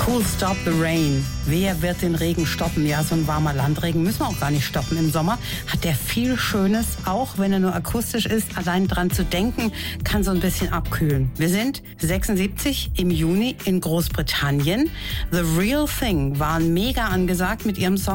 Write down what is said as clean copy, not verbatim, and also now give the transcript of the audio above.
Who'll Stop the Rain? Wer wird den Regen stoppen? Ja, so ein warmer Landregen müssen wir auch gar nicht stoppen im Sommer. Hat der viel Schönes, auch wenn er nur akustisch ist. Allein dran zu denken, kann so ein bisschen abkühlen. Wir sind 76 im Juni in Großbritannien. The Real Thing waren mega angesagt mit ihrem Song